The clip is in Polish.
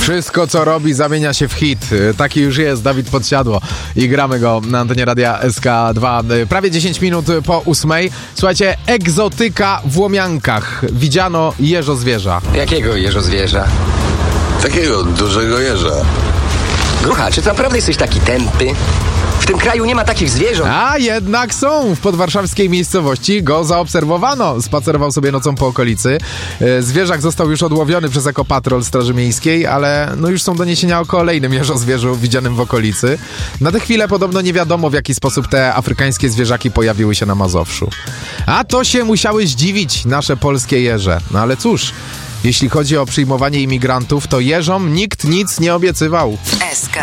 Wszystko, co robi, zamienia się w hit. Taki już jest Dawid Podsiadło i gramy go na antenie Radia SK2. Prawie 10 minut po 8:00. Słuchajcie, egzotyka w Łomiankach. Widziano jeżozwierza. Jakiego jeżozwierza? Takiego dużego jeża. Grucha, czy ty naprawdę jesteś taki tępy? W tym kraju nie ma takich zwierząt. A jednak są. W podwarszawskiej miejscowości go zaobserwowano. Spacerował sobie nocą po okolicy. Zwierzak został już odłowiony przez ekopatrol Straży Miejskiej, ale no już są doniesienia o kolejnym jeżozwierzu widzianym w okolicy. Na tę chwilę podobno nie wiadomo, w jaki sposób te afrykańskie zwierzaki pojawiły się na Mazowszu. A to się musiały zdziwić nasze polskie jeże. No ale cóż, jeśli chodzi o przyjmowanie imigrantów, to jeżom nikt nic nie obiecywał. SK.